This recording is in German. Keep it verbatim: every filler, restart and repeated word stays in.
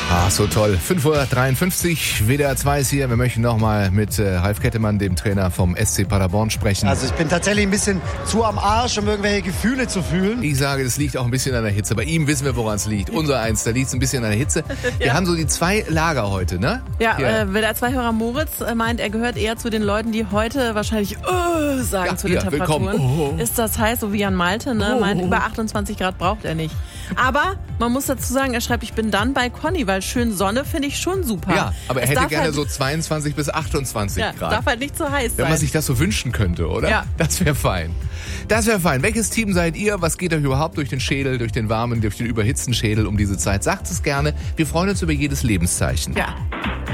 Ah, so toll. fünf Uhr dreiundfünfzig, W D R zwei ist hier. Wir möchten nochmal mit äh, Ralf Kettemann, dem Trainer vom S C Paderborn, sprechen. Also ich bin tatsächlich ein bisschen zu am Arsch, um irgendwelche Gefühle zu fühlen. Ich sage, das liegt auch ein bisschen an der Hitze. Bei ihm wissen wir, woran es liegt. Unser Eins, da liegt es ein bisschen an der Hitze. Wir ja. haben so die zwei Lager heute, ne? Ja, äh, W D R zwei-Hörer Moritz meint, er gehört eher zu den Leuten, die heute wahrscheinlich oh, sagen ja, zu den ja, Temperaturen. Oh. Ist das heiß, so wie Jan Malte, ne? Oh. Meint, über achtundzwanzig Grad braucht er nicht. Aber man muss dazu sagen, er schreibt, ich bin dann bei Conny, weil schön Sonne finde ich schon super. Ja, aber er es hätte gerne halt, so zweiundzwanzig bis achtundzwanzig ja, Grad. Darf halt nicht zu heiß sein. Wenn man sich das so wünschen könnte, oder? Ja. Das wäre fein. Das wäre fein. Welches Team seid ihr? Was geht euch überhaupt durch den Schädel, durch den warmen, durch den überhitzten Schädel um diese Zeit? Sagt es gerne. Wir freuen uns über jedes Lebenszeichen. Ja.